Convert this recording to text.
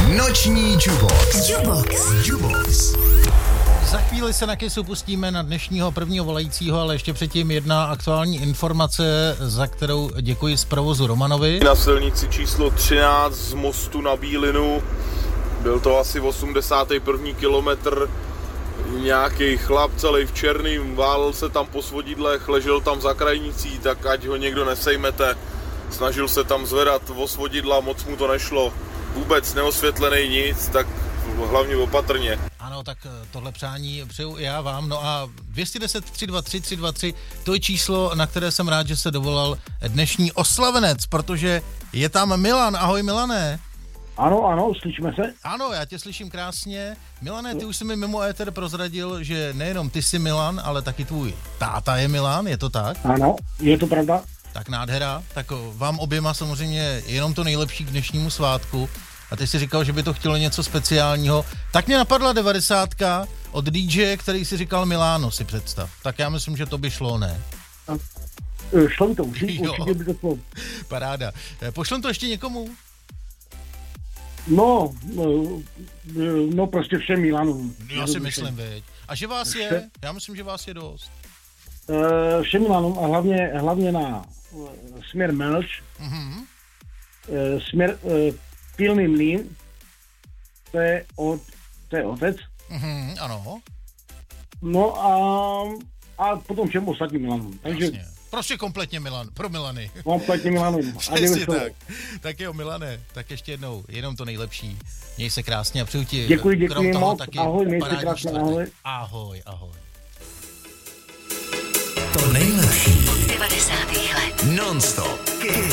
Noční Jubox. Za chvíli se na Kissu pustíme na dnešního prvního volajícího, ale ještě předtím jedna aktuální informace, za kterou děkuji z provozu Romanovi. Na silnici číslo 13 z mostu na Bílinu, byl to asi 81. kilometr, nějaký chlap celý v černým, válel se tam po svodidlech, ležel tam za krajnicí, tak ať ho někdo nesejmete. Snažil se tam zvedat o svodidla, moc mu to nešlo. Vůbec neosvětlený nic, tak hlavně opatrně. Ano, tak tohle přání přeju i já vám. No a 210 323 323, to je číslo, na které jsem rád, že se dovolal dnešní oslavenec, protože je tam Milan. Ahoj Milané. Ano, slyšíme se? Ano, já tě slyším krásně. Milané, ty už jsi mi mimo éter prozradil, že nejenom ty jsi Milan, ale taky tvůj táta je Milan, je to tak? Ano, je to pravda. Tak nádhera, tak vám oběma samozřejmě jenom to nejlepší k dnešnímu svátku. A ty jsi říkal, že by to chtělo něco speciálního. Tak mě napadla 90 od DJ, který si říkal Miláno, si představ. Tak já myslím, že to by šlo, ne? Šlo by to, určitě by to šlo. Paráda. Pošlem to ještě někomu? No prostě všem Milanům. Já si myslím, veď. A že vás je? Já myslím, že vás je dost. Všem Milanům a hlavně na směr Melč, směr Pilný mlýn, to je otec. Ano. No a potom všem ostatním Milanům. Takže jasně. Prostě kompletně Milan, pro Milany. Kompletně Milanům. Přesně tak. Tak jo, Milane, tak ještě jednou, jenom to nejlepší. Měj se krásně a přeju ti. Děkuji moc, taky ahoj, měj se krásně, ahoj. Ahoj. To nejlepší 90. let non-stop.